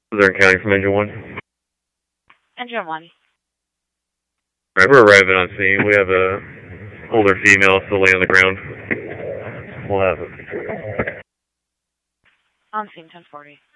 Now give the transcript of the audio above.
Southern County from Engine 1. Engine 1. Alright, we're arriving on scene. We have a older female still laying on the ground. We'll have it. On scene 1040.